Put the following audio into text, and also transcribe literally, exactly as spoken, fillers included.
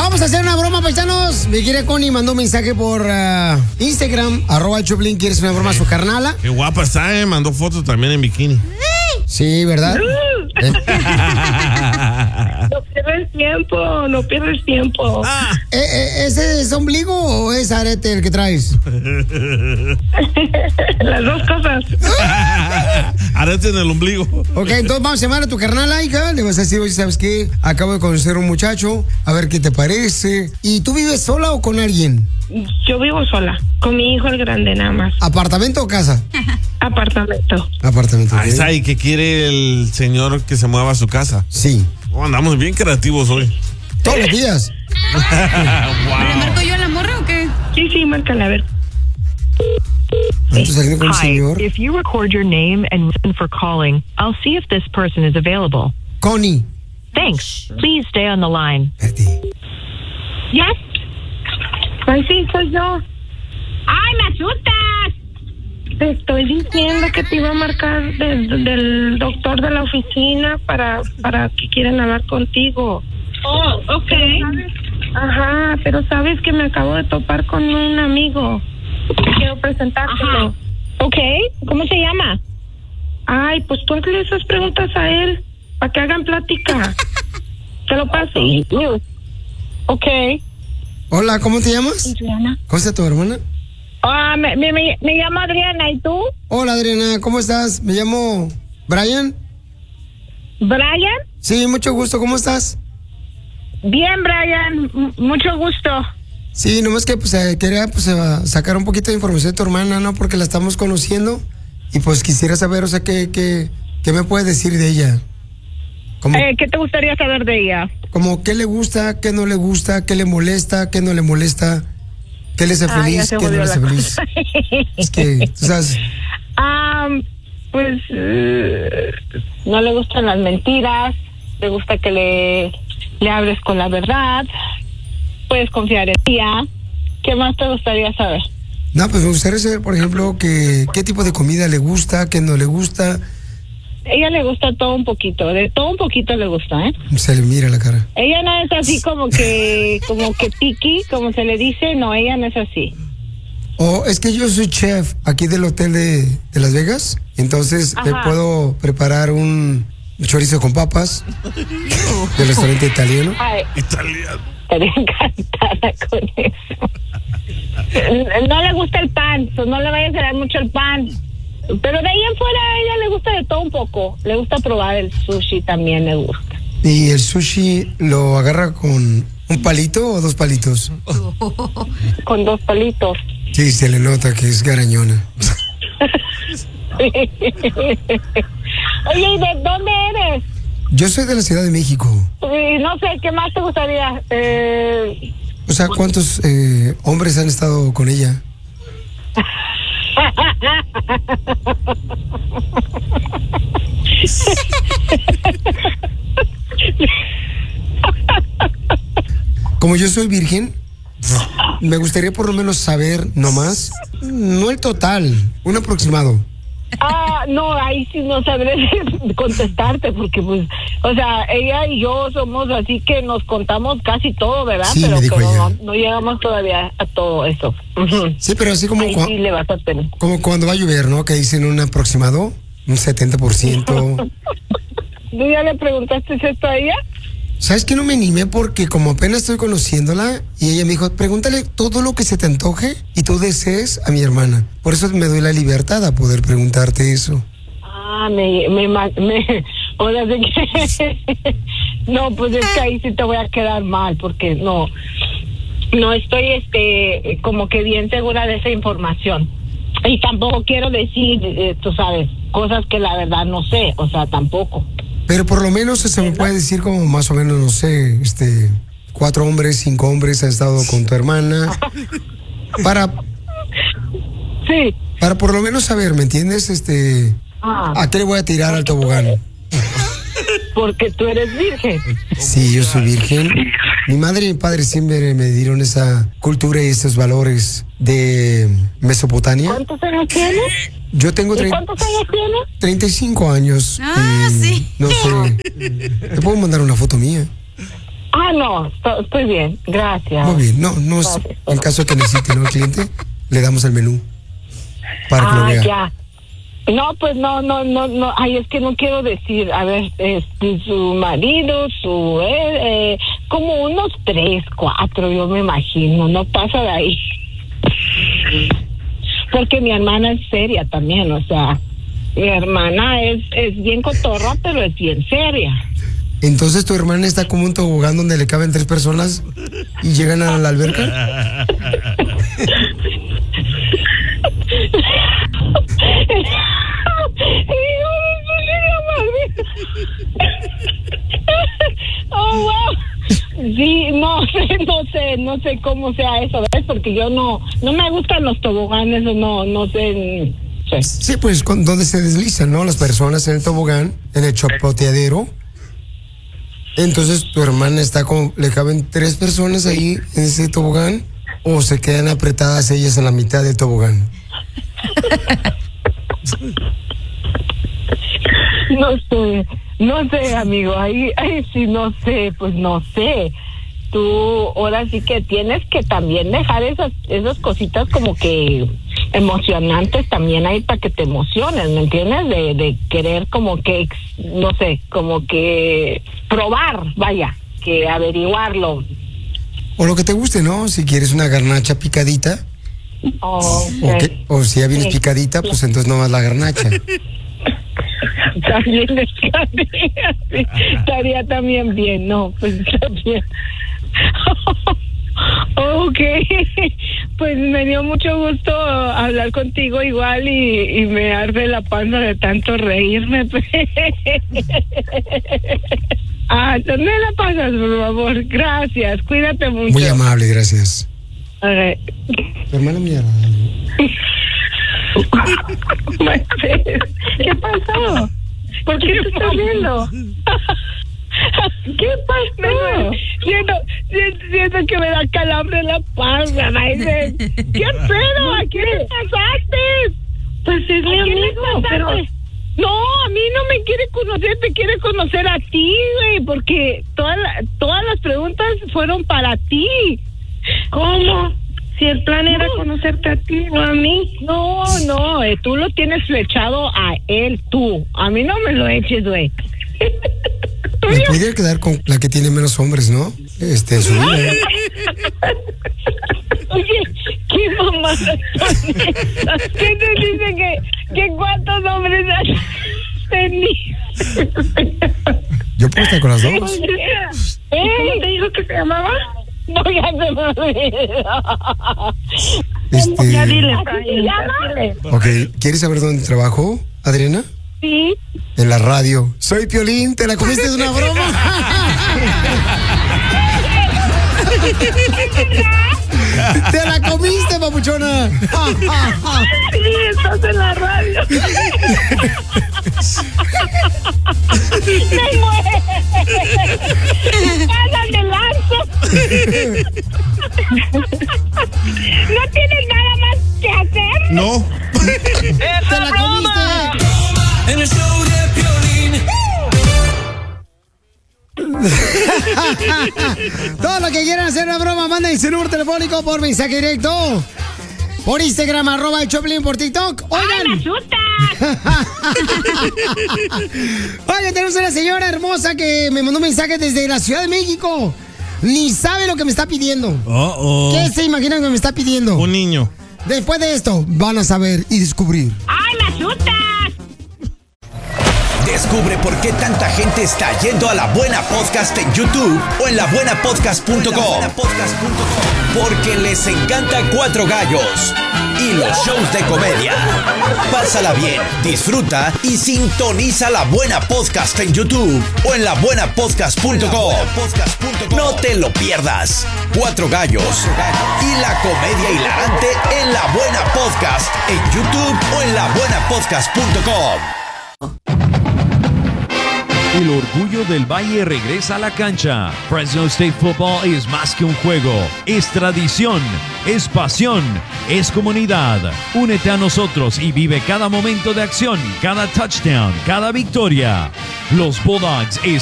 Vamos a hacer una broma, paisanos. Mi querida Connie mandó un mensaje por uh, Instagram, arroba el Choplin. ¿Quieres una broma a su carnala? Qué guapa está, eh. Mandó fotos también en bikini. Sí, ¿verdad? No pierdes tiempo, no pierdes tiempo. Ah. ¿E -e ¿Ese es ombligo o es arete el que traes? Las dos cosas. Arete en el ombligo. Ok, entonces vamos a llamar a tu carnala, hija. Le vas a decir, oye, ¿sabes qué? Acabo de conocer a un muchacho, a ver qué te parece. ¿Y tú vives sola o con alguien? Yo vivo sola, con mi hijo el grande nada más. ¿Apartamento o casa? Apartamento. Apartamento. Ahí está, ¿y qué quiere el señor que se mueva a su casa? Sí. Oh, andamos bien creativos hoy. Todos los días. Wow. ¿Le marco yo a la morra o qué? Sí, sí, márcala, a ver. ¿Estás saliendo con un Hi, señor? if you record your name and reason for calling, I'll see if this person is available. Connie. Thanks. Please stay on the line. ¿Yes? Ay, sí, soy yo. ¡Ay, me asustas! Te estoy diciendo que te iba a marcar del, del doctor de la oficina para, para que quieren hablar contigo. Oh, ok. Ajá, pero sabes que me acabo de topar con un amigo. Quiero presentártelo. Ajá. Ok, ¿cómo se llama? Ay, pues tú hazle esas preguntas a él para que hagan plática. Te lo paso. Ok. Hola, ¿cómo te llamas? Adriana. ¿Cómo está tu hermana? Ah, me, me, me, me llamo Adriana, ¿y tú? Hola, Adriana, ¿cómo estás? Me llamo Brian. ¿Brian? Sí, mucho gusto, ¿cómo estás? Bien, Brian, M mucho gusto. Sí, nomás que pues eh, quería pues eh, sacar un poquito de información de tu hermana, ¿no? Porque la estamos conociendo y pues quisiera saber, o sea, qué, qué, qué me puedes decir de ella. Como, Eh, ¿Qué te gustaría saber de ella? como qué le gusta, qué no le gusta, qué le molesta, qué no le molesta, qué le hace Ah, ya feliz, se qué no volvió le hace la feliz. cosa. Es que, tú sabes, Um, pues eh, no le gustan las mentiras, le gusta que le, le hables con la verdad, puedes confiar en ella. ¿Qué más te gustaría saber? no, pues me gustaría saber, por ejemplo, que, qué tipo de comida le gusta, qué no le gusta. Ella le gusta todo un poquito, de todo un poquito le gusta, ¿eh? Se le mira la cara. Ella no es así como que, como que picky, como se le dice, no, ella no es así. O es que yo soy chef aquí del hotel de, de Las Vegas, entonces me Ajá. puedo preparar un chorizo con papas del restaurante italiano. Ay, Italiano. estaría encantada con eso. No le gusta el pan, so no le vayas a dar mucho el pan. Pero de ahí en fuera a ella le gusta de todo un poco. Le gusta probar el sushi, también le gusta. ¿Y el sushi lo agarra con un palito o dos palitos? Con dos palitos. Sí, se le nota que es garañona. Oye, ¿y de dónde eres? Yo soy de la Ciudad de México. Y no sé, ¿qué más te gustaría? Eh... O sea, ¿cuántos eh, hombres han estado con ella? Como yo soy virgen, me gustaría por lo menos saber nomás, no el total, un aproximado. Ah, no, ahí sí no sabré contestarte porque pues, o sea, ella y yo somos así que nos contamos casi todo, ¿verdad? Sí, pero me dijo pero ella. no, no llegamos todavía a todo eso. Ujú. Sí, pero así como, Ahí cua- sí le vas a tener. como cuando va a llover, ¿no? Que dicen un aproximado, un setenta por ciento. ¿Tú ya le preguntaste esto a ella? ¿Sabes que no me animé? Porque como apenas estoy conociéndola y ella me dijo, pregúntale todo lo que se te antoje y tú desees a mi hermana. Por eso me doy la libertad a poder preguntarte eso. Ah, me, me, ma- me, o sea, de que, no, pues es que ahí sí te voy a quedar mal, porque no, no estoy, este, como que bien segura de esa información. Y tampoco quiero decir, eh, tú sabes, cosas que la verdad no sé, o sea, tampoco. Pero por lo menos se me puede decir como más o menos, no sé, este, cuatro hombres, cinco hombres han estado con tu hermana. Para, Sí. para por lo menos saber, ¿me entiendes? Este, Ah, ¿a qué le voy a tirar al tobogán? porque tú eres virgen. Sí, yo soy virgen. Mi madre y mi padre siempre me dieron esa cultura y esos valores de Mesopotamia. ¿Cuántos años tienes? Yo tengo ¿Y tre- cuántos años tienes? treinta y cinco años. Ah, y sí. No sé. Te puedo mandar una foto mía. Ah, no, estoy, estoy bien, gracias. Muy bien, no, no es Gracias. en caso que necesite, ¿no? El cliente, le damos el menú para que lo Ah, vea. ya. No, pues no, no, no, no, ay, es que no quiero decir, a ver, este, su marido, su, eh, eh, como unos tres, cuatro, yo me imagino, no pasa de ahí. Porque mi hermana es seria también, o sea, mi hermana es, es bien cotorra, pero es bien seria. Entonces tu hermana está como un tobogán donde le caben tres personas y llegan a la alberca. Oh, wow. Sí, no sé, no sé, no sé cómo sea eso, ¿ves? Porque yo no, no me gustan los toboganes, o no, no sé. Sí, Sí, pues con, donde se deslizan, ¿no? Las personas en el tobogán, en el chapoteadero. Entonces tu hermana está como, le caben tres personas ahí en ese tobogán o se quedan apretadas ellas en la mitad del tobogán. No sé, no sé, amigo, ahí, ahí sí no sé, pues no sé. Tú ahora sí que tienes que también dejar esas, esas cositas como que emocionantes también ahí para que te emociones, ¿me entiendes? De, de querer como que, no sé, como que probar, vaya, que averiguarlo. O lo que te guste, ¿no? Si quieres una garnacha picadita, Oh, o, que, o si ya vienes Sí. picadita, pues entonces no más la garnacha. También estaría, sí, estaría también bien, no, pues está bien. Ok, pues me dio mucho gusto hablar contigo igual y, y me arde la panza de tanto reírme. Ah, ¿dónde la pasas, por favor? Gracias, cuídate mucho. Muy amable, gracias. Okay. Tu hermana me agrada. ¿Qué pasó? ¿Por qué te estás riendo? ¿Qué pasó? Siento, siento, siento que me da calambre en la panza, Maite. ¿Qué pedo? ¿A quién le pasaste? Pues es mi amigo, pero... No, a mí no me quiere conocer, te quiere conocer a ti, güey, porque todas la- todas las preguntas fueron para ti. ¿Cómo? Si el plan era no. conocerte a ti, no a mí. No, no, eh, tú lo tienes flechado a él, tú. A mí no me lo eches, güey. Me podría quedar con la que tiene menos hombres, ¿no? Este, en su vida. Oye, ¿qué mamadas son esas? ¿Qué te dice que, que cuántos hombres has tenido? Yo puedo estar con las dos. ¿Eh? ¿Cómo te dijo que se llamaba? No, ya se me olvidó. Este, Ya dile, dile. ok, ¿quieres saber dónde trabajo, Adriana? Sí. En la radio. Soy Piolín, ¿te la comiste de una broma? ¡Te la comiste, papuchona! Sí, estás en la radio. ¡Me muero! ¡Pásame lanzo! ¿No tienes nada más que hacer? No. ¡Te la comiste! En el show de Piolín. Todo lo que quieran hacer una broma, manden su número telefónico por mensaje directo. Por Instagram, arroba el Choplin, por TikTok. Oigan. Oigan, tenemos una señora hermosa que me mandó un mensaje desde la Ciudad de México. Ni sabe lo que me está pidiendo. Oh, oh. ¿Qué se imaginan que me está pidiendo? Un niño. Después de esto, van a saber y descubrir. ¡Ay, me asustas! Descubre por qué tanta gente está yendo a La Buena Podcast en YouTube o en la buena podcast punto com. Porque les encanta Cuatro Gallos y los shows de comedia. Pásala bien, disfruta y sintoniza La Buena Podcast en YouTube o en la buena podcast punto com. No te lo pierdas. Cuatro Gallos y la comedia hilarante en La Buena Podcast en YouTube o en la buena podcast punto com. El orgullo del Valle regresa a la cancha. Fresno State Football es más que un juego. Es tradición, es pasión, es comunidad. Únete a nosotros y vive cada momento de acción, cada touchdown, cada victoria. Los Bulldogs es